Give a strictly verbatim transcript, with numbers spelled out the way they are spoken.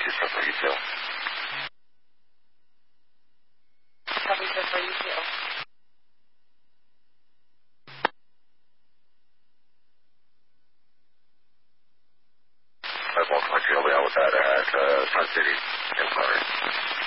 two seven for you too. Copy two for you too. five one four two, I'll be out with that at uh, Sun City. Empire.